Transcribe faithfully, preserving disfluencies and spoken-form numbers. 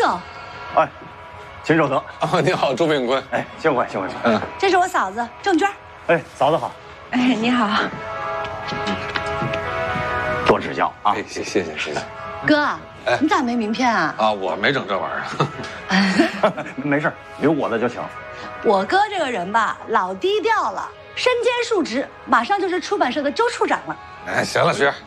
总。 哎，秦守德。 啊，你好，周秉坤。 哎，幸会幸会。 嗯， 这是我嫂子郑娟。 哎，嫂子好。 哎，你好。 多指教啊！ 哎，谢谢谢谢谢。 哥， 哎， 你咋没名片啊？ 啊，我没整这玩意儿。 没事，留我的就行。 我哥这个人吧，老低调了，身兼数职，马上就是出版社的周处长了。 哎，行了，学，